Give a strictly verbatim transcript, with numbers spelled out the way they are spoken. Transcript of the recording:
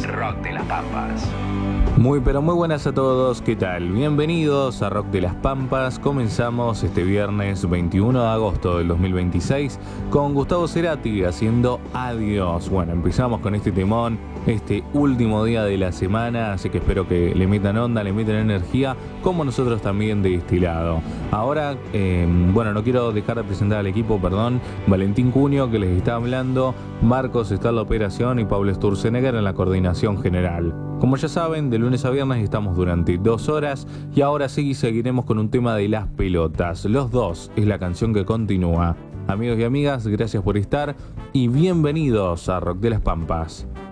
Rock de las Pampas. Muy pero muy buenas a todos, ¿qué tal? Bienvenidos a Rock de las Pampas. Comenzamos este viernes veintiuno de agosto del dos mil veintiséis con Gustavo Cerati haciendo Adiós. Bueno, empezamos con este temón, este último día de la semana, así que espero que le metan onda, le metan energía, como nosotros también de este lado. Ahora, eh, bueno, no quiero dejar de presentar al equipo, perdón. Valentín Cunio, que les está hablando, Marcos está en la operación y Pablo Sturzenegger en la coordinación general. Como ya saben, de lunes a viernes estamos durante dos horas y ahora sí seguiremos con un tema de las pelotas. Los dos es la canción que continúa. Amigos y amigas, gracias por estar y bienvenidos a Rock de las Pampas.